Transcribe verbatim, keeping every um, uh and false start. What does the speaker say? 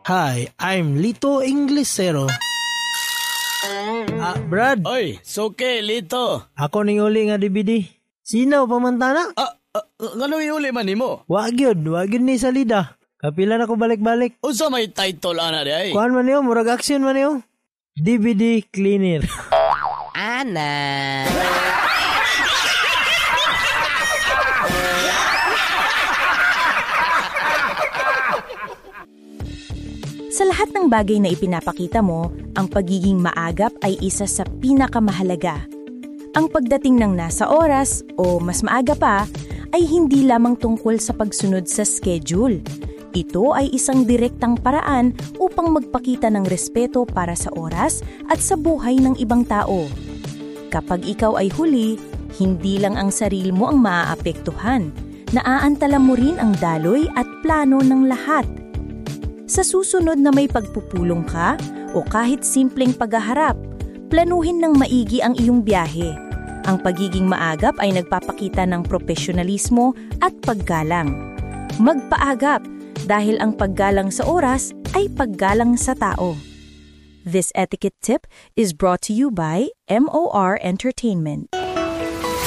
Hi, I'm Lito Inglesero. Ah, Brad. Oy, suke, Lito. Ako ning uli nga D V D. Sino pamantana? Ah, ah ngano iuli man nimo? Wa gyud, wa gyud ni salida. Kapila na ko balik-balik. Unsa may title ana di ay? Kuan man niyo, murag action man niyo. D V D cleaner. Ana. Sa lahat ng bagay na ipinapakita mo, ang pagiging maagap ay isa sa pinakamahalaga. Ang pagdating ng nasa oras o mas maaga pa ay hindi lamang tungkol sa pagsunod sa schedule. Ito ay isang direktang paraan upang magpakita ng respeto para sa oras at sa buhay ng ibang tao. Kapag ikaw ay huli, hindi lang ang sarili mo ang maaapektuhan. Naaantala mo rin ang daloy at plano ng lahat. Sa susunod na may pagpupulong ka o kahit simpleng paghaharap, planuhin ng maigi ang iyong biyahe. Ang pagiging maagap ay nagpapakita ng profesionalismo at paggalang. Magpaagap dahil ang paggalang sa oras ay paggalang sa tao. This etiquette tip is brought to you by M O R Entertainment.